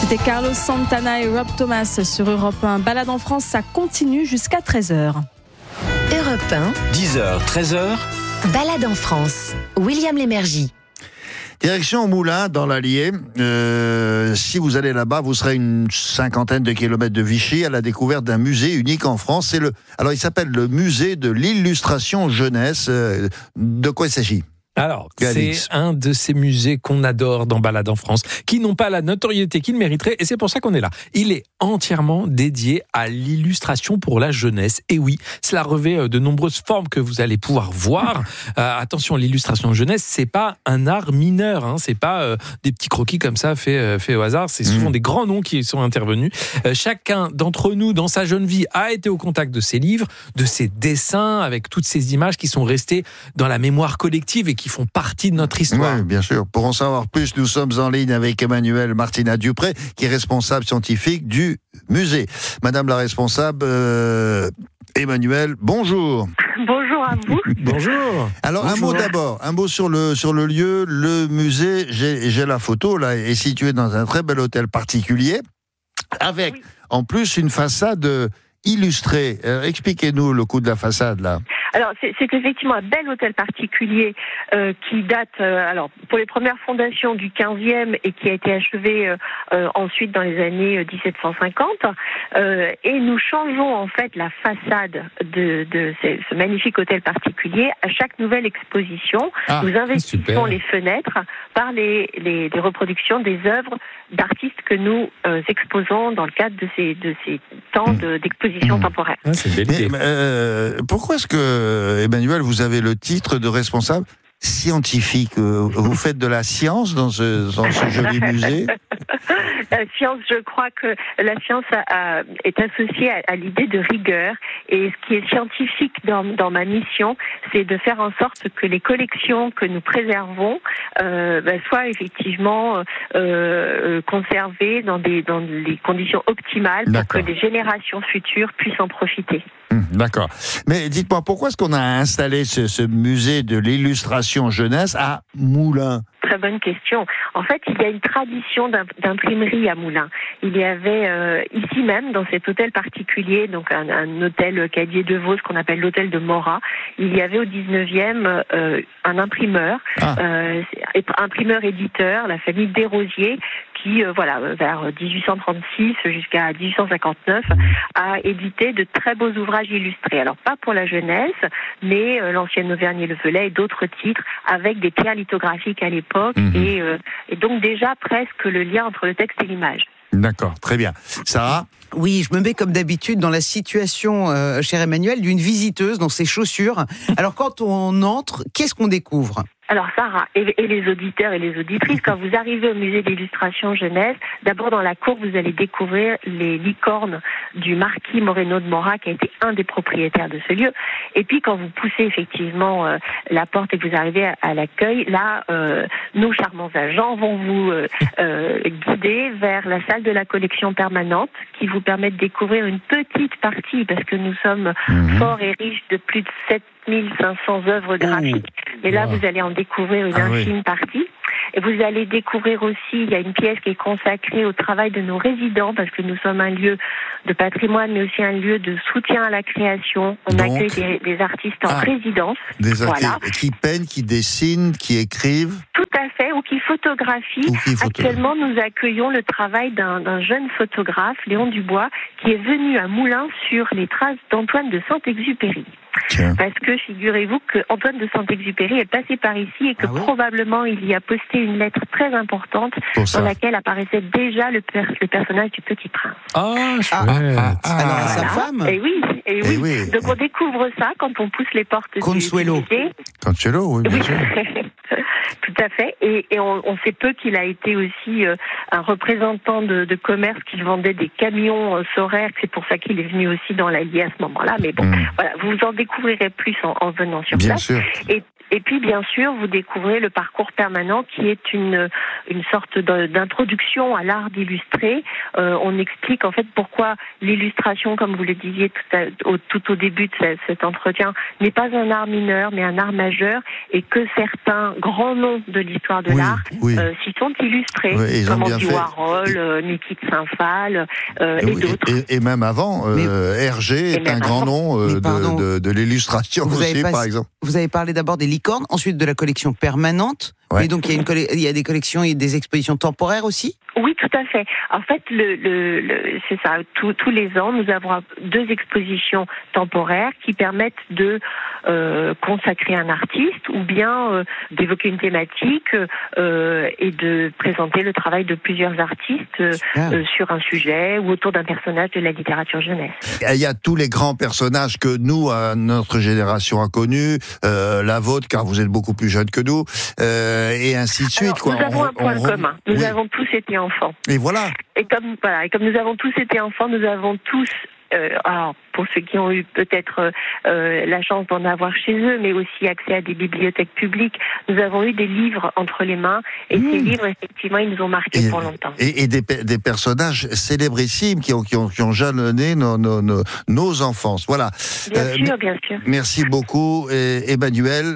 C'était Carlos Santana et Rob Thomas sur Europe 1. Balade en France, ça continue jusqu'à 13h. Europe 1. 10h, 13h. Balade en France. William Lémergie. Direction Moulins, dans l'Allier. Si vous allez là-bas, vous serez une 50aine de kilomètres de Vichy à la découverte d'un musée unique en France. Alors, il s'appelle le musée de l'illustration jeunesse. De quoi il s'agit ? Alors, c'est un de ces musées qu'on adore dans Balade en France, qui n'ont pas la notoriété qu'ils mériteraient, et c'est pour ça qu'on est là. Il est entièrement dédié à l'illustration pour la jeunesse. Et oui, cela revêt de nombreuses formes que vous allez pouvoir voir. Attention, l'illustration jeunesse, c'est pas un art mineur, hein, c'est pas des petits croquis comme ça fait au hasard. C'est souvent des grands noms qui sont intervenus. Chacun d'entre nous, dans sa jeune vie, a été au contact de ces livres, de ces dessins, avec toutes ces images qui sont restées dans la mémoire collective et qui font partie de notre histoire. Oui, bien sûr. Pour en savoir plus, nous sommes en ligne avec Emmanuelle Martinat-Dupré, qui est responsable scientifique du musée. Madame la responsable, Emmanuelle, bonjour. Bonjour à vous. Bonjour. Alors, Bonjour. un mot d'abord, un mot sur le lieu. Le musée, j'ai la photo, là, est situé dans un très bel hôtel particulier, avec, en plus, une façade illustrée. Expliquez-nous le coup de la façade, là. Alors, c'est effectivement un bel hôtel particulier qui date, pour les premières fondations du 15e et qui a été achevé ensuite dans les années 1750. Et nous changeons en fait la façade de ce magnifique hôtel particulier à chaque nouvelle exposition. Nous investissons les fenêtres par les reproductions des œuvres d'artistes que nous exposons dans le cadre de ces temps d'exposition temporaire. C'est une belle idée. Pourquoi est-ce que, Emmanuel, vous avez le titre de responsable scientifique? Vous faites de la science dans ce joli musée? La science, je crois que la science est associée à l'idée de rigueur. Et ce qui est scientifique dans ma mission, c'est de faire en sorte que les collections que nous préservons soient effectivement conservées dans les conditions optimales pour que les générations futures puissent en profiter. D'accord. Mais dites-moi, pourquoi est-ce qu'on a installé ce musée de l'illustration jeunesse à Moulins? Très bonne question. En fait, il y a une tradition d'imprimerie à Moulins. Il y avait ici même, dans cet hôtel particulier, donc un hôtel Cadier de Vaux, ce qu'on appelle l'hôtel de Morat, il y avait au 19e un imprimeur, imprimeur-éditeur, la famille Desrosiers, qui, vers 1836 jusqu'à 1859, a édité de très beaux ouvrages illustrés. Alors, pas pour la jeunesse, mais l'ancienne Auvergne-le-Velay et d'autres titres, avec des pierres lithographiques à l'époque, et donc déjà presque le lien entre le texte et l'image. D'accord, très bien. Sarah ? Oui, je me mets comme d'habitude dans la situation, cher Emmanuel, d'une visiteuse dans ses chaussures. Alors quand on entre, qu'est-ce qu'on découvre ? Alors Sarah, et les auditeurs et les auditrices, quand vous arrivez au musée d'illustration jeunesse, d'abord dans la cour, vous allez découvrir les licornes du marquis Moreno de Morat, qui a été un des propriétaires de ce lieu. Et puis quand vous poussez effectivement la porte et que vous arrivez à l'accueil, là, nos charmants agents vont vous guider vers la salle de la collection permanente, qui vous permet de découvrir une petite partie, parce que nous sommes forts et riches de plus de 7500 œuvres graphiques. Et là, vous allez en découvrir une infime partie. Et vous allez découvrir aussi, il y a une pièce qui est consacrée au travail de nos résidents, parce que nous sommes un lieu de patrimoine, mais aussi un lieu de soutien à la création. On accueille des artistes en résidence. Des artistes qui peignent, qui dessinent, qui écrivent. Tout à fait, ou qui photographient. Actuellement, nous accueillons le travail d'un jeune photographe, Léon Dubois, qui est venu à Moulins sur les traces d'Antoine de Saint-Exupéry. Parce que figurez-vous que Antoine de Saint-Exupéry est passé par ici et que probablement il y a posté une lettre très importante dans laquelle apparaissait déjà le personnage du Petit Prince. Alors à sa femme. Et oui. Donc on découvre ça quand on pousse les portes du musée. Consuelo, oui, bien sûr. Tout à fait. Et on sait peu qu'il a été aussi un représentant de commerce qui vendait des camions Soraire. C'est pour ça qu'il est venu aussi dans l'Allier à ce moment-là. Mais bon, voilà, vous en découvrirez plus en venant sur place. Sûr. Et puis, bien sûr, vous découvrez le parcours permanent qui est une sorte d'introduction à l'art d'illustrer. On explique en fait pourquoi l'illustration, comme vous le disiez tout au début de cet entretien, n'est pas un art mineur, mais un art majeur, et que certains grands noms de l'histoire de l'art s'y sont illustrés. Oui, comme Andy Warhol, Niki de Saint-Phal et d'autres. Et même avant, Hergé est un grand nom de l'illustration aussi, par exemple. Vous avez parlé d'abord des licornes, ensuite de la collection permanente. Ouais. Et donc il y a des collections et des expositions temporaires aussi ? Oui, tout à fait. En fait, c'est ça. Tous les ans, nous avons 2 expositions temporaires qui permettent de consacrer un artiste ou bien d'évoquer une thématique et de présenter le travail de plusieurs artistes sur un sujet ou autour d'un personnage de la littérature jeunesse. Il y a tous les grands personnages que nous, notre génération, a connus, la vôtre, car vous êtes beaucoup plus jeune que nous. Et ainsi de suite. Alors, nous avons un point commun. Nous avons tous été enfants. Et voilà. Et comme nous avons tous été enfants, nous avons tous. Alors, pour ceux qui ont eu peut-être la chance d'en avoir chez eux, mais aussi accès à des bibliothèques publiques, nous avons eu des livres entre les mains, et ces livres, effectivement, ils nous ont marqués pour longtemps. Et des personnages célébrissimes qui ont jalonné nos enfances. Voilà. Bien sûr. Merci beaucoup, Emmanuel.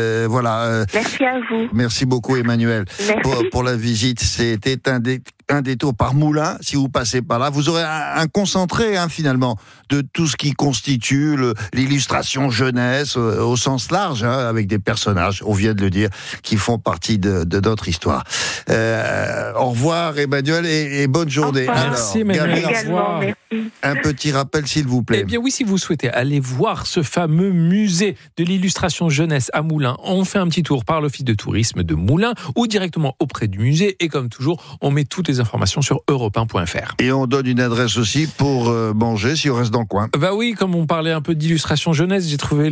Merci à vous. Merci beaucoup, Emmanuel, pour la visite. C'était un détour par Moulins, si vous passez par là. Vous aurez un concentré, finalement, de tout ce qui constitue l'illustration jeunesse au sens large, avec des personnages, on vient de le dire, qui font partie de notre histoire. Au revoir, Emmanuel, et bonne journée. Merci, Emmanuel. Au revoir. Merci. Un petit rappel, s'il vous plaît. Eh bien oui, si vous souhaitez aller voir ce fameux musée de l'illustration jeunesse à Moulins, on fait un petit tour par l'office de tourisme de Moulins ou directement auprès du musée. Et comme toujours, on met toutes les informations sur europe1.fr. Et on donne une adresse aussi pour manger si on reste dans le coin. Bah oui, comme on parlait un peu d'illustration jeunesse, j'ai trouvé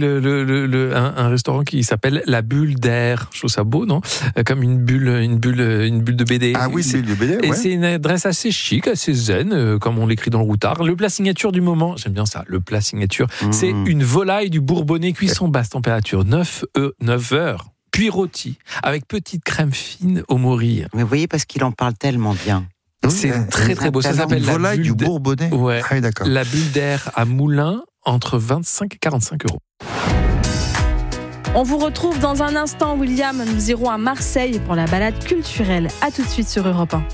un restaurant qui s'appelle La Bulle d'Air. Je trouve ça beau, non ? Comme une bulle de BD. Ah oui, c'est une BD, ouais. Et c'est une adresse assez chic, assez zen, comme on l'écrit dans le routard. Le plat signature du moment, j'aime bien ça, le plat signature, c'est une volaille du Bourbonnais cuisson basse température, 9 heures, puis rôti, avec petite crème fine au morille. Mais vous voyez, parce qu'il en parle tellement bien. C'est très très beau, ça s'appelle la volaille du Bourbonnais. Ouais, ah, d'accord. La Bulle d'Air à Moulins, entre 25 et 45 euros. On vous retrouve dans un instant, William. Nous irons à Marseille pour la balade culturelle. À tout de suite sur Europe 1.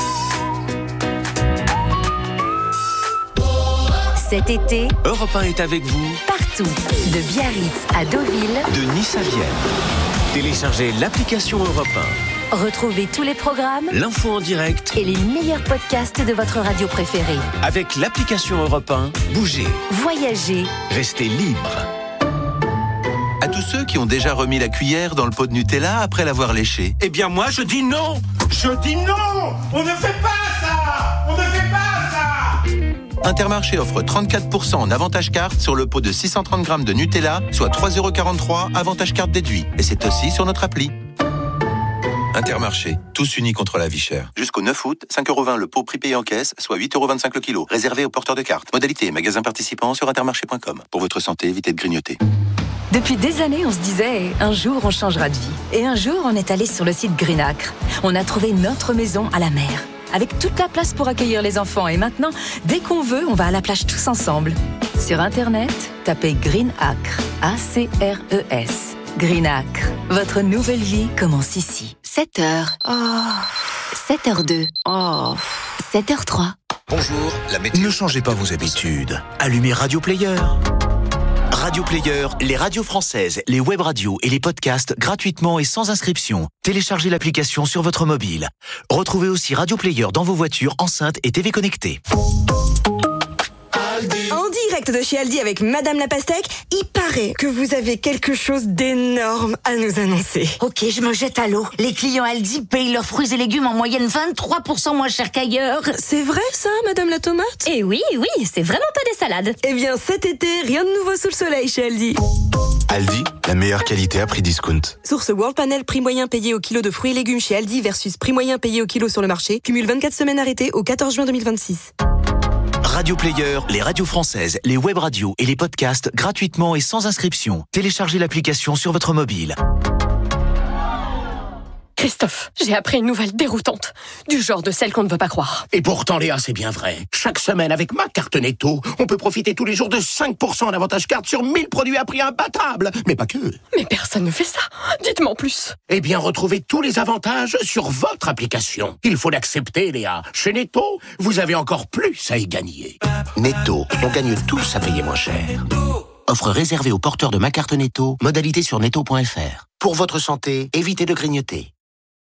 Cet été, Europe 1 est avec vous partout, de Biarritz à Deauville, de Nice à Vienne. Téléchargez l'application Europe 1. Retrouvez tous les programmes, L'info en direct et les meilleurs podcasts de votre radio préférée. avec l'application Europe 1. Bougez, Voyagez, restez libre. À tous ceux qui ont déjà remis la cuillère dans le pot de Nutella après l'avoir léché. Eh bien moi je dis non. Je dis non. On ne fait pas ça. On ne fait pas ça. Intermarché offre 34% en avantage carte sur le pot de 630 grammes de Nutella, soit 3,43 € avantage carte déduit. Et c'est aussi sur notre appli. Intermarché, tous unis contre la vie chère. Jusqu'au 9 août, 5,20 € le pot prix payé en caisse, soit 8,25 € le kilo. Réservé aux porteurs de cartes. Modalité et magasins participants sur intermarché.com. Pour votre santé, évitez de grignoter. Depuis des années, on se disait, un jour on changera de vie. Et un jour, on est allé sur le site Greenacre. On a trouvé notre maison à la mer, avec toute la place pour accueillir les enfants. Et maintenant, dès qu'on veut, on va à la plage tous ensemble. Sur Internet, tapez Greenacre, A-C-R-E-S. Greenacre, votre nouvelle vie commence ici. 7h. Oh. 7h02. Oh. 7h03. Bonjour, la météo. Ne changez pas vos habitudes. Allumez Radio Player. Radio Player, les radios françaises, les web radios et les podcasts gratuitement et sans inscription. Téléchargez l'application sur votre mobile. Retrouvez aussi Radio Player dans vos voitures, enceintes et TV connectées. En direct de chez Aldi avec Madame la Pastèque, il paraît que vous avez quelque chose d'énorme à nous annoncer. Ok, je me jette à l'eau. Les clients Aldi payent leurs fruits et légumes en moyenne 23% moins cher qu'ailleurs. C'est vrai ça, Madame la Tomate ? Et oui, c'est vraiment pas des salades. Eh bien, cet été, rien de nouveau sous le soleil chez Aldi. Aldi, la meilleure qualité à prix discount. Source World Panel, prix moyen payé au kilo de fruits et légumes chez Aldi versus prix moyen payé au kilo sur le marché. Cumule 24 semaines arrêtées au 14 juin 2026. Radio Player, les radios françaises, les web radios et les podcasts gratuitement et sans inscription. Téléchargez l'application sur votre mobile. Christophe, j'ai appris une nouvelle déroutante, du genre de celle qu'on ne veut pas croire. Et pourtant, Léa, c'est bien vrai. Chaque semaine, avec ma carte Netto, on peut profiter tous les jours de 5% en avantage carte sur 1000 produits à prix imbattable. Mais pas que. Mais personne ne fait ça. Dites-moi en plus. Eh bien, retrouvez tous les avantages sur votre application. Il faut l'accepter, Léa. Chez Netto, vous avez encore plus à y gagner. Netto, on gagne tous à payer moins cher. Offre réservée aux porteurs de ma carte Netto. Modalité sur netto.fr. Pour votre santé, évitez de grignoter.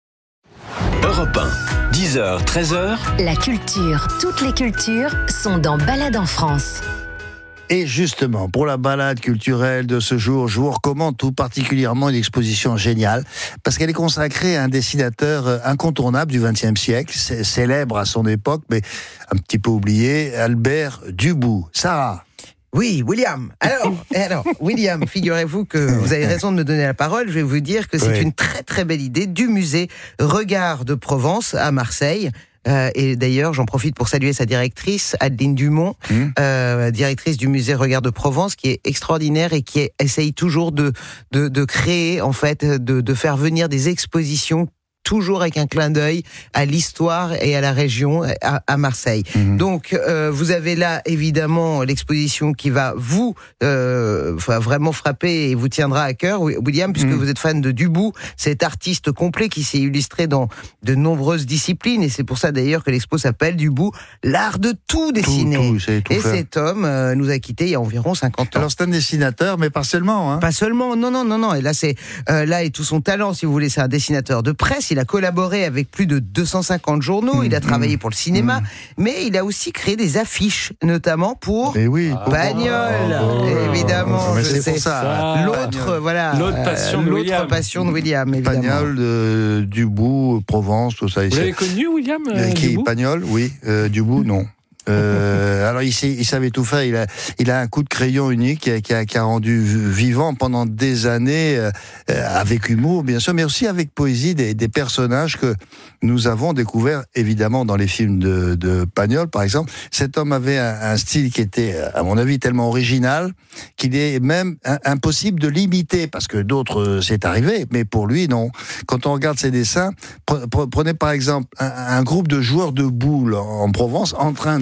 Europe 1, 10h, 13h. La culture, toutes les cultures sont dans Balade en France. Et justement, pour la balade culturelle de ce jour, je vous recommande tout particulièrement une exposition géniale, parce qu'elle est consacrée à un dessinateur incontournable du XXe siècle, célèbre à son époque, mais un petit peu oublié, Albert Dubout. Sarah. Oui, William. Alors, William, figurez-vous que vous avez raison de me donner la parole. Je vais vous dire que c'est une très très belle idée du musée Regard de Provence à Marseille. Et d'ailleurs, j'en profite pour saluer sa directrice, Adeline Dumont, directrice du musée Regard de Provence, qui est extraordinaire et qui essaye toujours de créer, en fait, de faire venir des expositions toujours avec un clin d'œil à l'histoire et à la région, à Marseille. Donc, vous avez là, évidemment, l'exposition qui va vous vraiment frapper et vous tiendra à cœur, William, puisque vous êtes fan de Dubout, cet artiste complet qui s'est illustré dans de nombreuses disciplines, et c'est pour ça d'ailleurs que l'expo s'appelle Dubout, l'art de tout dessiner. Et cet homme nous a quittés il y a environ 50 ans. Alors, c'est un dessinateur, mais pas seulement. Hein. Pas seulement, non. Et là, c'est là et tout son talent, si vous voulez, c'est un dessinateur de presse. Il a collaboré avec plus de 250 journaux, il a travaillé pour le cinéma, mais il a aussi créé des affiches, notamment pour Pagnol, évidemment, je sais. L'autre passion de William, évidemment. Pagnol, Dubout, Provence, tout ça. Vous l'avez connu, William Dubout Pagnol, oui. Dubout, non. Alors il savait tout faire. Il a un coup de crayon unique qui a rendu vivant pendant des années, avec humour bien sûr, mais aussi avec poésie des personnages que nous avons découverts évidemment dans les films de Pagnol par exemple. Cet homme avait un style qui était à mon avis tellement original qu'il est même impossible de l'imiter, parce que d'autres c'est arrivé, mais pour lui non. Quand on regarde ses dessins, prenez par exemple un groupe de joueurs de boules en Provence en train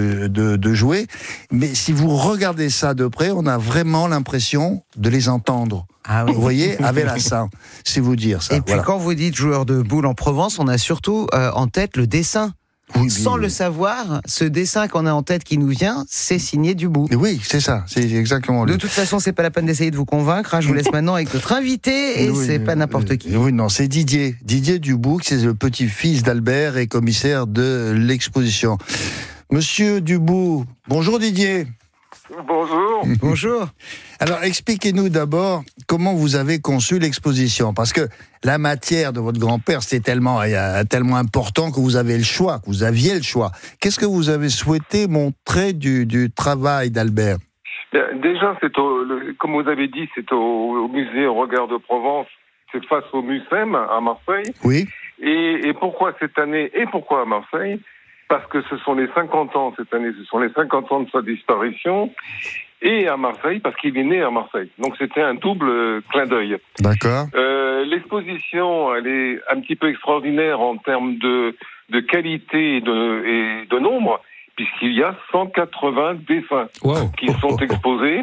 de jouer, mais si vous regardez ça de près, on a vraiment l'impression de les entendre. Ah oui. Vous voyez, avec l'accent, c'est vous dire ça. Et puis quand vous dites joueur de boules en Provence, on a surtout en tête le dessin. Sans le savoir, ce dessin qu'on a en tête qui nous vient, c'est signé Dubout. Oui, c'est ça, c'est exactement. De toute façon, c'est pas la peine d'essayer de vous convaincre. Je vous laisse maintenant avec notre invité, et c'est pas n'importe qui. Oui, non, c'est Didier Dubout, c'est le petit-fils d'Albert et commissaire de l'exposition. Monsieur Dubout, bonjour Didier. Bonjour. Bonjour. Alors, expliquez-nous d'abord comment vous avez conçu l'exposition, parce que la matière de votre grand-père, c'était tellement important que vous aviez le choix. Qu'est-ce que vous avez souhaité montrer du travail d'Albert ? Déjà, comme vous avez dit, c'est au musée Regard de Provence, c'est face au MUSEM à Marseille. Oui. Et pourquoi cette année et pourquoi à Marseille ? Parce que ce sont les 50 ans cette année, ce sont les 50 ans de sa disparition, et à Marseille, parce qu'il est né à Marseille. Donc c'était un double clin d'œil. D'accord. L'exposition, elle est un petit peu extraordinaire en termes de qualité et de nombre, puisqu'il y a 180 dessins qui sont exposés.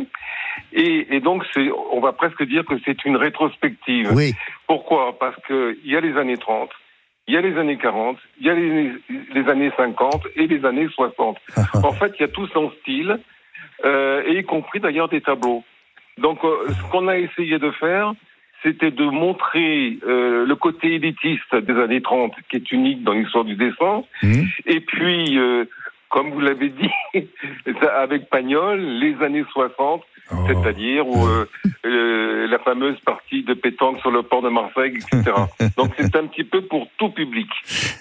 Et donc, on va presque dire que c'est une rétrospective. Oui. Pourquoi ? Parce qu'il y a les années 30, il y a les années 40, il y a les années 50 et les années 60. En fait, il y a tout son style, et y compris d'ailleurs des tableaux. Donc, ce qu'on a essayé de faire, c'était de montrer le côté élitiste des années 30, qui est unique dans l'histoire du dessin, et puis, comme vous l'avez dit, avec Pagnol, les années 60, c'est-à-dire où la fameuse partie de pétanque sur le port de Marseille, etc. Donc c'est un petit peu pour tout public.